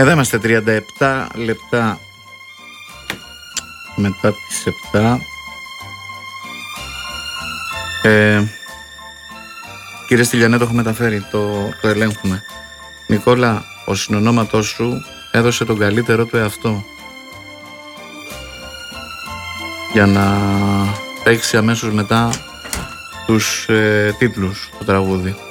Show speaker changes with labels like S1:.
S1: Εδώ είμαστε 37 λεπτά μετά τις 7. Κύριε Στυλιανέ, το έχω μεταφέρει, το ελέγχουμε. Νικόλα, ο συνονόματός σου έδωσε τον καλύτερό του εαυτό για να παίξει αμέσως μετά τους τίτλους το τραγούδι.